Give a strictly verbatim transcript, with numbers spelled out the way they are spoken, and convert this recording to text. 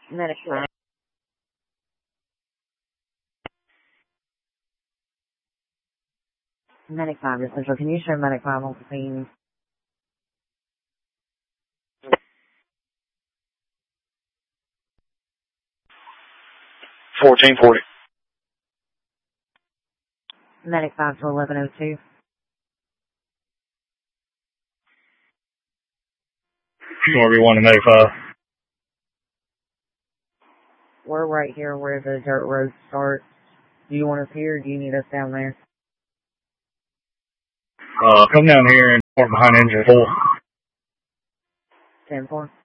Medic five. Medic five to Central. Can you show Medic five on the scene? fourteen forty. Medic five to eleven oh two. Wherever you want to Medic five. We're right here where the dirt road starts. Do you want us here or do you need us down there? Uh, come down here and park behind engine four. ten four.